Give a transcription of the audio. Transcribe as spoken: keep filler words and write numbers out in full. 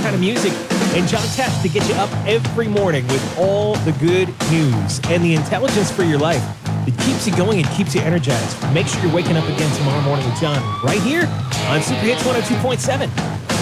kind of music. And John Tesh to get you up every morning with all the good news and the intelligence for your life. It keeps you going and keeps you energized. Make sure you're waking up again tomorrow morning with John right here on Super Hits one oh two point seven.